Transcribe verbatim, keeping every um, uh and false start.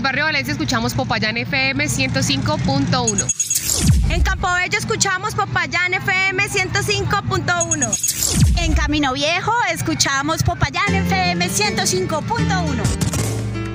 barrio Valencia escuchamos Popayán F M ciento cinco punto uno. En Campobello escuchamos Popayán F M ciento cinco punto uno. En Camino Viejo escuchamos Popayán F M ciento cinco punto uno.